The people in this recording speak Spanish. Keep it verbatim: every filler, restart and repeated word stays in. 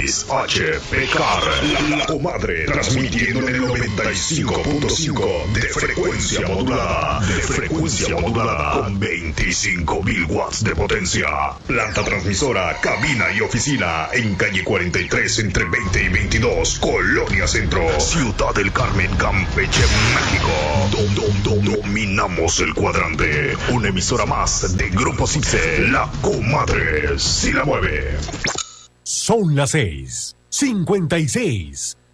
seis H P C A R, la, la comadre, transmitiendo en el noventa y cinco punto cinco de frecuencia modulada, de frecuencia modulada, con veinticinco mil watts de potencia. Planta transmisora, cabina y oficina, en calle cuarenta y tres, entre veinte y veintidós, Colonia Centro, Ciudad del Carmen, Campeche, México. Dom, dom, dom, dominamos el cuadrante. Una emisora más de Grupo Cipse, la comadre, si la mueve. Son las seis, cincuenta y seis.